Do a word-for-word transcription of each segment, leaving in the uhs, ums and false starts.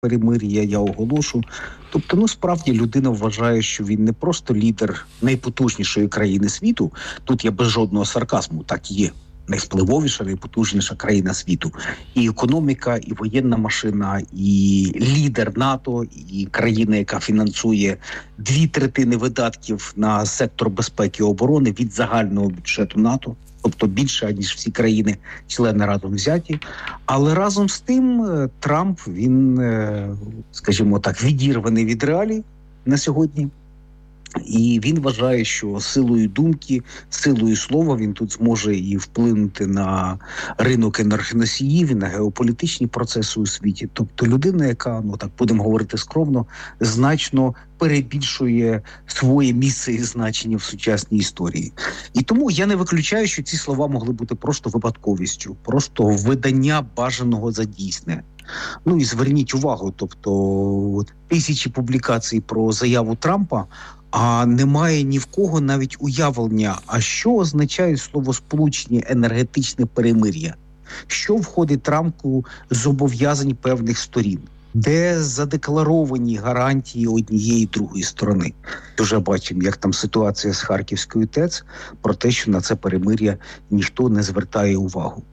перемир'я я оголошу. Тобто, ну, справді людина вважає, що він не просто лідер найпотужнішої країни світу. Тут я без жодного сарказму, так і є. Найвпливовіша, найпотужніша країна світу. І економіка, і воєнна машина, і лідер НАТО, і країна, яка фінансує дві третини видатків на сектор безпеки і оборони від загального бюджету НАТО. Тобто більше, ніж всі країни-члени разом взяті. Але разом з тим Трамп, він, скажімо так, відірваний від реалій на сьогодні. І він вважає, що силою думки, силою слова він тут зможе і вплинути на ринок енергоносіїв, і на геополітичні процеси у світі. Тобто людина, яка, ну так будемо говорити скромно, значно перебільшує своє місце і значення в сучасній історії. І тому я не виключаю, що ці слова могли бути просто випадковістю, просто видання бажаного за дійсне. Ну і зверніть увагу, тобто от, тисячі публікацій про заяву Трампа, а немає ні в кого навіть уявлення, а що означає словосполучення енергетичне перемир'я? Що входить рамку зобов'язань певних сторін? Де задекларовані гарантії однієї і другої сторони? Вже бачимо, як там ситуація з Харківською ТЕЦ, про те, що на це перемир'я ніхто не звертає увагу.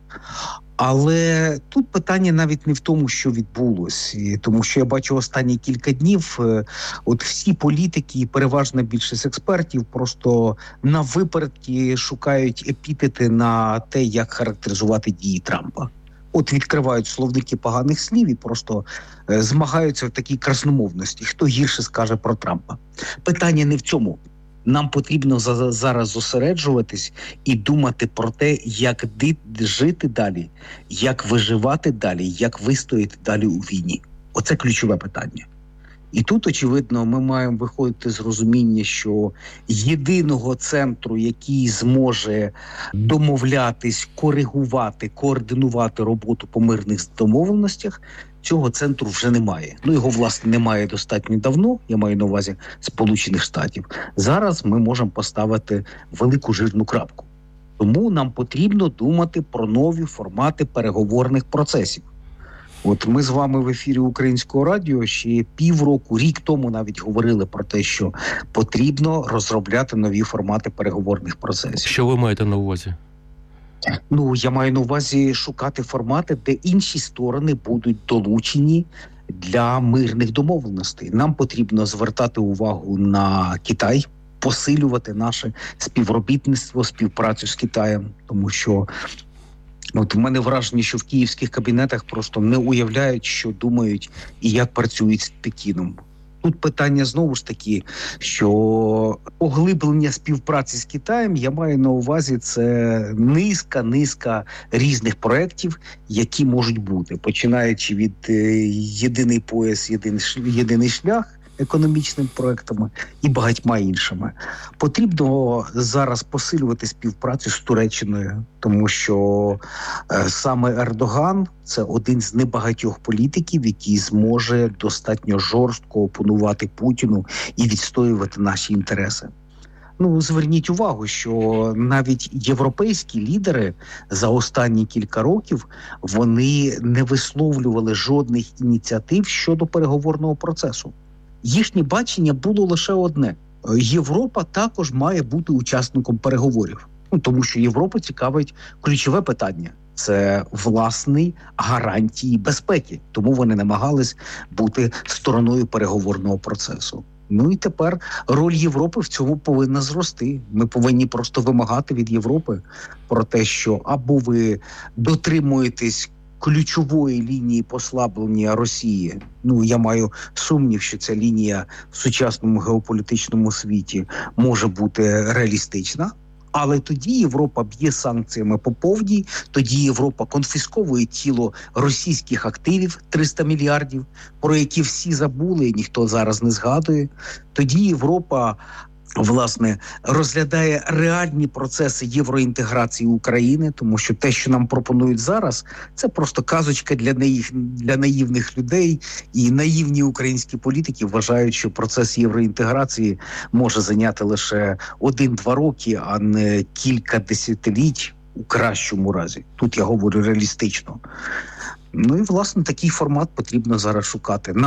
Але тут питання навіть не в тому, що відбулось, тому що я бачу останні кілька днів, от всі політики і переважна більшість експертів просто на випередки шукають епітети на те, як характеризувати дії Трампа. От відкривають словники поганих слів і просто е, змагаються в такій красномовності. Хто гірше скаже про Трампа? Питання не в цьому. Нам потрібно за, зараз зосереджуватись і думати про те, як ди, жити далі, як виживати далі, як вистояти далі у війні. Оце ключове питання. І тут, очевидно, ми маємо виходити з розуміння, що єдиного центру, який зможе домовлятись, коригувати, координувати роботу по мирних домовленостях, цього центру вже немає. Ну, його, власне, немає достатньо давно, я маю на увазі Сполучених Штатів. Зараз ми можемо поставити велику жирну крапку. Тому нам потрібно думати про нові формати переговорних процесів. От ми з вами в ефірі Українського радіо ще півроку, рік тому навіть говорили про те, що потрібно розробляти нові формати переговорних процесів. Що ви маєте на увазі? Ну, я маю на увазі шукати формати, де інші сторони будуть долучені для мирних домовленостей. Нам потрібно звертати увагу на Китай, посилювати наше співробітництво, співпрацю з Китаєм, тому що от в мене враження, що в київських кабінетах просто не уявляють, що думають і як працюють з Пекіном. Тут питання знову ж таки, що поглиблення співпраці з Китаєм, я маю на увазі, це низка-низка різних проєктів, які можуть бути, починаючи від е, єдиний пояс, єдиний, єдиний шлях, економічними проектами і багатьма іншими. Потрібно зараз посилювати співпрацю з Туреччиною, тому що е, саме Ердоган – це один з небагатьох політиків, який зможе достатньо жорстко опонувати Путіну і відстоювати наші інтереси. Ну, зверніть увагу, що навіть європейські лідери за останні кілька років, вони не висловлювали жодних ініціатив щодо переговорного процесу. Їхнє бачення було лише одне. Європа також має бути учасником переговорів. Ну, тому що Європу цікавить ключове питання. Це власні гарантії безпеки. Тому вони намагались бути стороною переговорного процесу. Ну і тепер роль Європи в цьому повинна зрости. Ми повинні просто вимагати від Європи про те, що або ви дотримуєтесь ключової лінії послаблення Росії. Ну, я маю сумнів, що ця лінія в сучасному геополітичному світі може бути реалістична. Але тоді Європа б'є санкціями по повній, тоді Європа конфісковує тіло російських активів триста мільярдів, про які всі забули і ніхто зараз не згадує. Тоді Європа, власне, розглядає реальні процеси євроінтеграції України, тому що те, що нам пропонують зараз, це просто казочка для наїв, для наївних людей, і наївні українські політики вважають, що процес євроінтеграції може зайняти лише один-два роки, а не кілька десятиліть у кращому разі. Тут я говорю реалістично. Ну і власне такий формат потрібно зараз шукати.